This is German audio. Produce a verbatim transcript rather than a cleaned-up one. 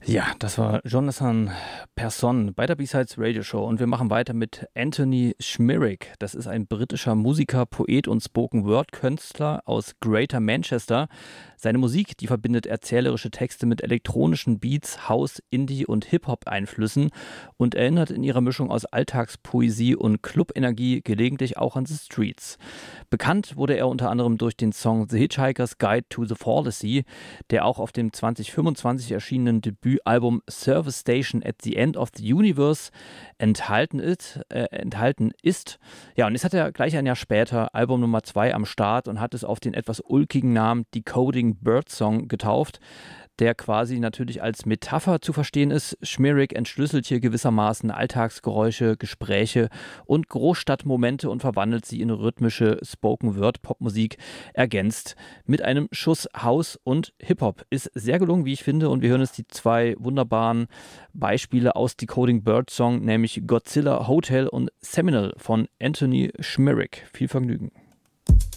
Ja, das war Jonathan Persson bei der B-Sides Radio Show und wir machen weiter mit Anthony Schmierek. Das ist ein britischer Musiker, Poet und Spoken-Word-Künstler aus Greater Manchester. Seine Musik, die verbindet erzählerische Texte mit elektronischen Beats, House, Indie und Hip-Hop-Einflüssen und erinnert in ihrer Mischung aus Alltagspoesie und Club-Energie gelegentlich auch an The Streets. Bekannt wurde er unter anderem durch den Song The Hitchhiker's Guide to the Fallacy, der auch auf dem zwanzig fünfundzwanzig erschienenen Debütalbum Service Station at the End of the Universe enthalten ist. Äh, enthalten ist. Ja, und jetzt hat er gleich ein Jahr später Album Nummer zwei am Start und hat es auf den etwas ulkigen Namen Decoding Birdsong getauft, der quasi natürlich als Metapher zu verstehen ist. Schmierek entschlüsselt hier gewissermaßen Alltagsgeräusche, Gespräche und Großstadtmomente und verwandelt sie in rhythmische Spoken-Word-Popmusik, ergänzt mit einem Schuss House und Hip-Hop. Ist sehr gelungen, wie ich finde, und wir hören jetzt die zwei wunderbaren Beispiele aus Decoding Birdsong, nämlich Godzilla Hotel und Seminole von Anthony Schmierek. Viel Vergnügen.